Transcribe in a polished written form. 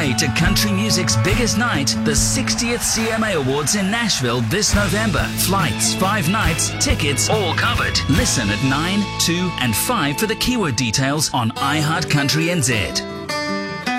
way to country music's biggest night, the 60th CMA Awards in Nashville this November. Flights, 5 nights, tickets, all covered. Listen at 9, 2 and 5 for the keyword details on iHeart Country NZ.